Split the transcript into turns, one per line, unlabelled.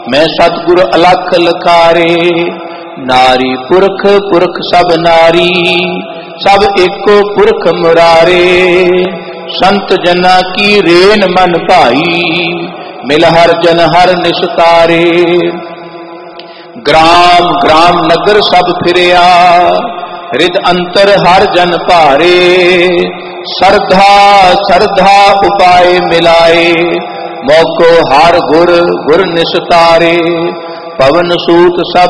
मैं सतगुर अलख लखारे। नारी पुरख पुरख सब नारी, सब एको पुरख मुरारे। संत जना की रेन मन भाई, मिल हर जन हर निस्तारे। ग्राम ग्राम नगर सब फिरया, हृद अंतर हर जन भारे। सरधा सरधा उपाय मिलाए, मौको हर गुर गुर निस्तारे। पवन सूत सब